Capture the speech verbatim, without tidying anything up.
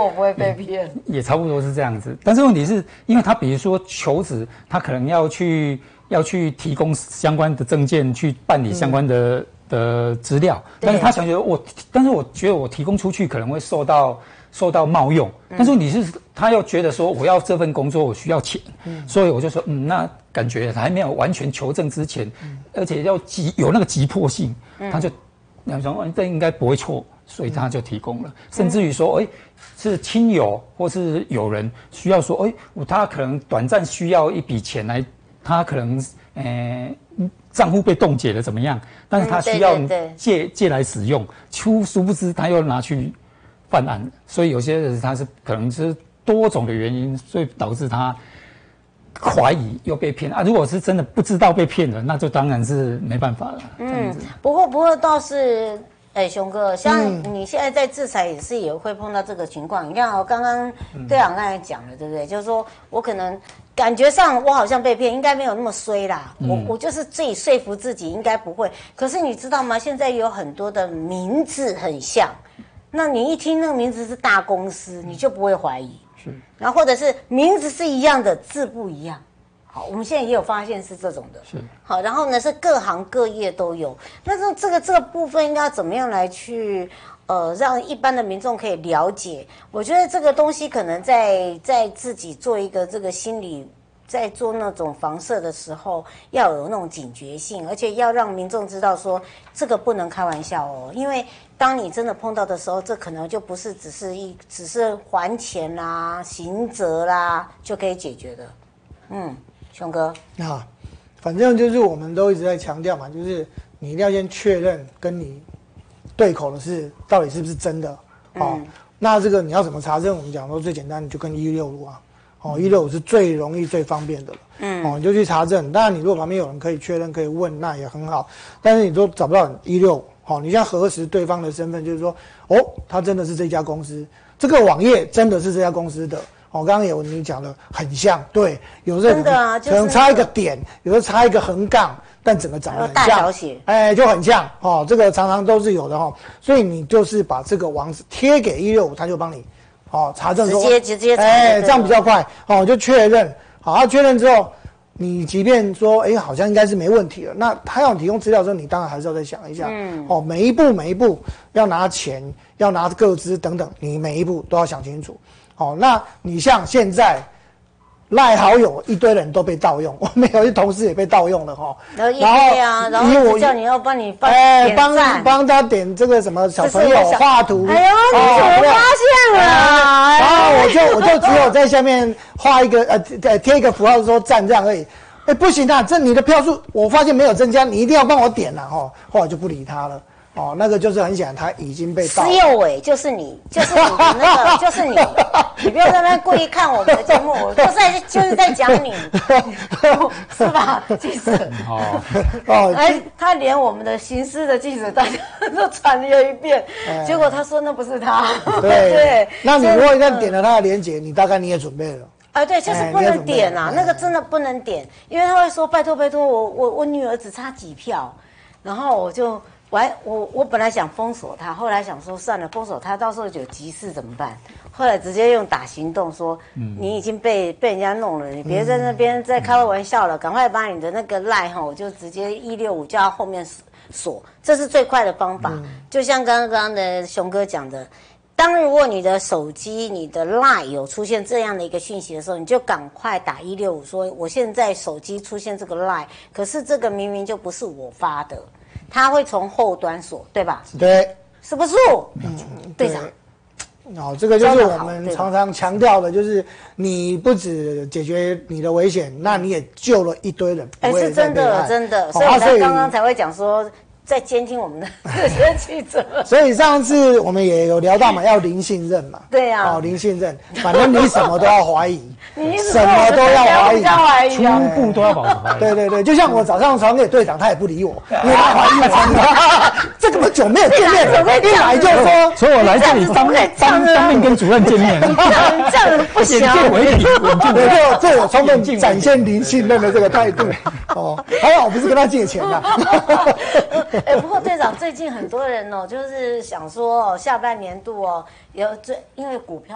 我不会被骗。 也差不多是这样子，但是问题是因为他比如说求职，他可能要去要去提供相关的证件，去办理相关的、嗯、的资料，但是他想觉得我，但是我觉得我提供出去可能会受到受到冒用，但是你是他要觉得说我要这份工作我需要钱，嗯、所以我就说嗯，那感觉还没有完全求证之前，嗯、而且要急有那个急迫性，嗯、他就想说这应该不会错。所以他就提供了，甚至于说，哎、欸，是亲友或是友人需要说，哎、欸，他可能短暂需要一笔钱来，他可能，呃，账户被冻结了怎么样？但是他需要借借来使用，殊殊不知他又拿去犯案，所以有些人他是可能是多种的原因，所以导致他怀疑又被骗啊。如果是真的不知道被骗了，那就当然是没办法了。嗯， 不过不过倒是。哎、欸，熊哥，像你现在在制裁也是也会碰到这个情况。你看我、哦、刚刚队长刚才讲了，对不对？就是说我可能感觉上我好像被骗，应该没有那么衰啦。嗯、我我就是自己说服自己应该不会。可是你知道吗？现在有很多的名字很像，那你一听那个名字是大公司，你就不会怀疑。是。然后或者是名字是一样的，字不一样。好，我们现在也有发现是这种的，是好，然后呢是各行各业都有。那这这个这个部分应该怎么样来去呃让一般的民众可以了解？我觉得这个东西可能在在自己做一个这个心理，在做那种防射的时候，要有那种警觉性，而且要让民众知道说这个不能开玩笑哦，因为当你真的碰到的时候，这可能就不是只是一只是还钱啦、刑责啦就可以解决的，嗯。熊哥， 啊，反正就是我们都一直在强调嘛，就是你一定要先确认跟你对口的是到底是不是真的，哦，嗯、那这个你要怎么查证？我们讲说最简单，你就跟一六五啊，哦，一六五是最容易最方便的了，嗯，哦，你就去查证。当然，你如果旁边有人可以确认可以问，那也很好。但是你都找不到一六五，好，你现在核实对方的身份，就是说，哦，他真的是这家公司，这个网页真的是这家公司的。哦，刚刚有你讲的很像，对，有时候可能差一个点，有时候差一个横杠，但整个长得很像， 大小写， 哎，就很像哦。这个常常都是有的哈、哦，所以你就是把这个网址贴给一六五，他就帮你哦查证说， 直接直接查， 哎，这样比较快哦，就确认，好，他确认之后，你即便说，哎，好像应该是没问题了，那他要你提供资料的时候，你当然还是要再想一下，嗯，哦，每一步每一步要拿钱，要拿个资等等，你每一步都要想清楚。好、哦，那你像现在赖好友一堆人都被盗用，我们有些同事也被盗用了哈、哦。 然后一堆啊，然后我叫你要帮你帮哎帮帮他点这个什么小朋友画图。 哎呦，你怎么发现了、啊哎？然后我就我就只有在下面画一个呃呃贴一个符号说赞这样而已。哎，不行啊，这你的票数我发现没有增加，你一定要帮我点了哈、哦。后来就不理他了。哦，那个就是很显然，他已经被盗了。 石佑伟就是你，就是你的那个，就是你，你不要在那故意看我们的节目，我就在就是在讲你，是吧，记者？哦哦，哎，他连我们的刑事的记者大家都传了一遍，哎、结果他说那不是他。 对对，那你如果一旦点了他的连结，你大概你也准备了。 啊，对，就是不能点啊，那个真的不能点，因为他会说拜托拜托，我我我女儿只差几票，然后我就。我还我我本来想封锁他，后来想说算了，封锁他到时候有急事怎么办？后来直接用打行动说，嗯、你已经被被人家弄了，你别在那边再开玩笑了，赶、嗯、快把你的那个赖哈，我就直接一六五叫他后面锁，这是最快的方法。嗯、就像刚刚的熊哥讲的，当如果你的手机、你的 LINE 有出现这样的一个讯息的时候，你就赶快打一六五说，我现在手机出现这个 LINE， 可是这个明明就不是我发的。他会从后端锁，对吧？ 对， 是不是？嗯，队长。 哦，这个就是我们常常强调的，就是你不只解决你的危险，那你也救了一堆人。 哎，是真的，真的。所以他刚刚才会讲说，在监听我们的这些记者。 所以上次我们也有聊到嘛，要零信任嘛。 对呀。 哦，零信任，反正你什么都要怀疑。 你什么都要怀疑， 怀疑， 初步都要保持怀疑。 对对对，就像我早上传给队长，他也不理我，因为他怀疑我。这么久没有见面，一来就说， 所以我来这里当当当面跟主任见面。 这样不行。 眼见为凭， 对，就这我充分展现零信任的这个态度。哦，还好我不是跟他借钱的。 哎，不过队长最近很多人哦，就是想说哦，下半年度哦，有最因为股票。